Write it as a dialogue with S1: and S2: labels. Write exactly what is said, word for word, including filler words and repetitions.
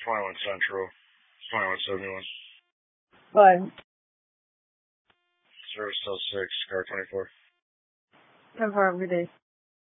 S1: twenty-one Central, twenty-one seventy-one.
S2: Bye.
S1: Zero still six, car twenty-four.
S2: ten four, every day.